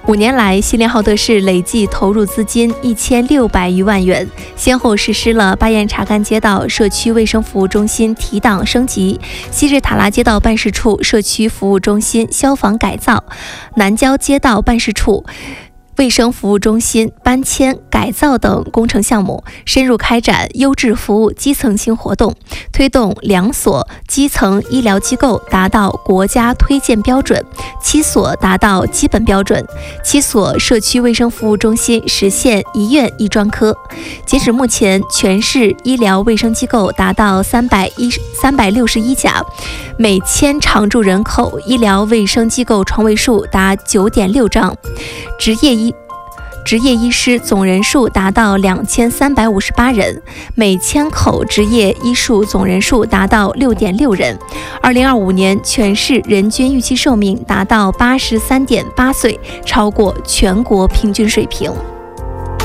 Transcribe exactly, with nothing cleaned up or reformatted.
五年来，锡林浩特市累计投入资金一千六百余万元，先后实施了巴彦查干街道社区卫生服务中心提档升级、昔日塔拉街道办事处社区服务中心消防改造、南郊街道办事处卫生服务中心搬迁改造等工程项目，深入开展优质服务基层性活动，推动两所基层医疗机构达到国家推荐标准，七所达到基本标准，七所社区卫生服务中心实现一院一专科。截止目前，全市医疗卫生机构达到三百一三百六十一家，每千常住人口医疗卫生机构床位数达九点六张，执业医执业医师总人数达到两千三百五十八人，每千口执业医术总人数达到六点六人。二零二五年全市人均预期寿命达到八十三点八岁，超过全国平均水平。